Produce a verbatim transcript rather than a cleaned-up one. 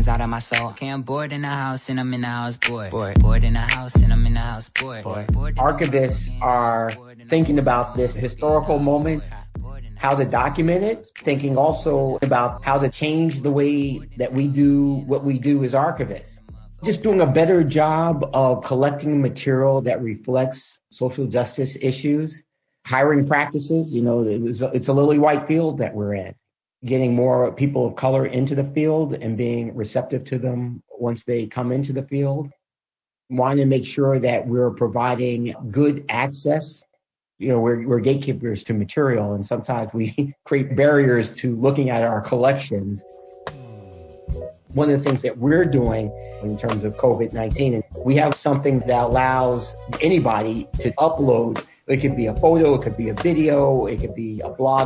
demons out of my soul. Okay, I'm bored in the house and I'm in the house bored. Bored, bored in the house and I'm in the house bored. Bored. Bored. Archivists are thinking about this historical moment, how to document it, thinking also about how to change the way that we do what we do as archivists. Just doing a better job of collecting material that reflects social justice issues, hiring practices. You know, it's a, it's a lily white field that we're in. Getting more people of color into the field and being receptive to them once they come into the field. Wanting to make sure that we're providing good access. You know, we're, we're gatekeepers to material, and sometimes we create barriers to looking at our collections. One of the things that we're doing in terms of COVID nineteen, we have something that allows anybody to upload. It could be a photo, it could be a video, it could be a blog